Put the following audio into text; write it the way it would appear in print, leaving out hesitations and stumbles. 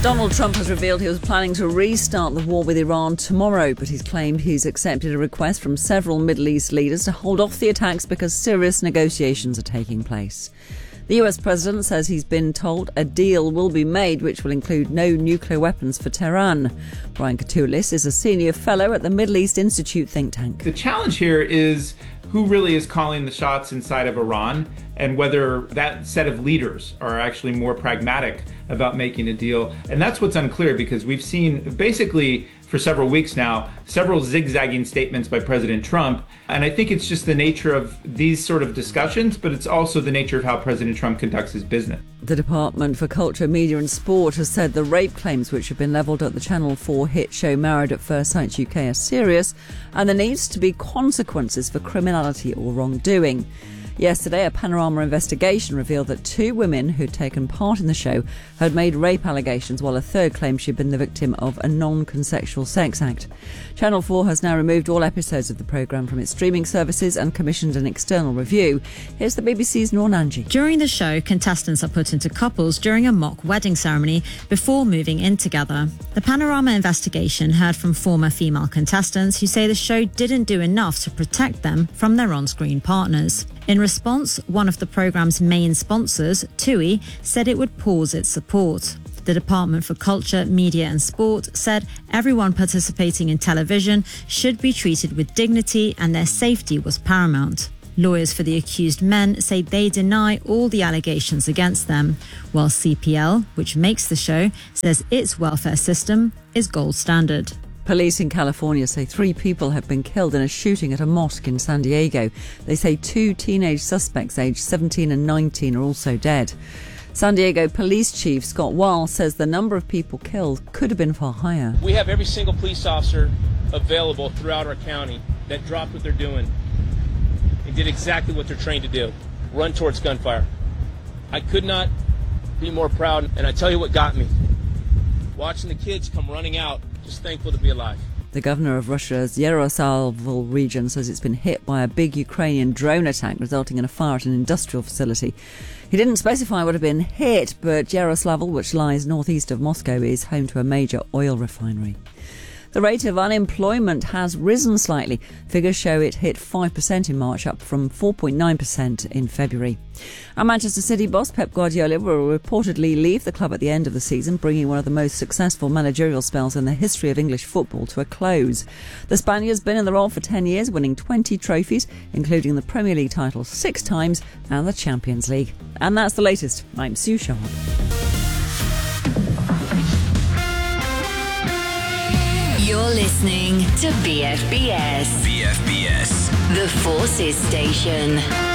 Donald Trump has revealed he was planning to restart the war with Iran tomorrow, but he's claimed he's accepted a request from several Middle East leaders to hold off the attacks because serious negotiations are taking place. The US president says he's been told a deal will be made which will include no nuclear weapons for Tehran. Brian Katulis is a senior fellow at the Middle East Institute think tank. The challenge here is who really is calling the shots inside of Iran and whether that set of leaders are actually more pragmatic about making a deal. And that's what's unclear, because we've seen basically for several weeks now, several zigzagging statements by President Trump. And I think it's just the nature of these sort of discussions, but it's also the nature of how President Trump conducts his business. The Department for Culture, Media and Sport has said the rape claims which have been levelled at the Channel 4 hit show Married at First Sight UK are serious, and there needs to be consequences for criminality or wrongdoing. Yesterday, a Panorama investigation revealed that 2 women who'd taken part in the show had made rape allegations, while a third claimed she'd been the victim of a non-consensual sex act. Channel 4 has now removed all episodes of the programme from its streaming services and commissioned an external review. Here's the BBC's Noor Nanji. During the show, contestants are put into couples during a mock wedding ceremony before moving in together. The Panorama investigation heard from former female contestants who say the show didn't do enough to protect them from their on-screen partners. In response, one of the programme's main sponsors, TUI, said it would pause its support. The Department for Culture, Media and Sport said everyone participating in television should be treated with dignity and their safety was paramount. Lawyers for the accused men say they deny all the allegations against them, while CPL, which makes the show, says its welfare system is gold standard. Police in California say 3 people have been killed in a shooting at a mosque in San Diego. They say 2 teenage suspects aged 17 and 19 are also dead. San Diego Police Chief Scott Weil says the number of people killed could have been far higher. We have every single police officer available throughout our county that dropped what they're doing and did exactly what they're trained to do, run towards gunfire. I could not be more proud, and I tell you what got me. Watching the kids come running out, just thankful to be alive. The governor of Russia's Yaroslavl region says it's been hit by a big Ukrainian drone attack resulting in a fire at an industrial facility. He didn't specify what had been hit, but Yaroslavl, which lies northeast of Moscow, is home to a major oil refinery. The rate of unemployment has risen slightly. Figures show it hit 5% in March, up from 4.9% in February. And Manchester City boss Pep Guardiola will reportedly leave the club at the end of the season, bringing one of the most successful managerial spells in the history of English football to a close. The Spaniard's been in the role for 10 years, winning 20 trophies, including the Premier League title 6 times and the Champions League. And that's the latest. I'm Sue Sharp. You're listening to BFBS. BFBS. The Forces Station.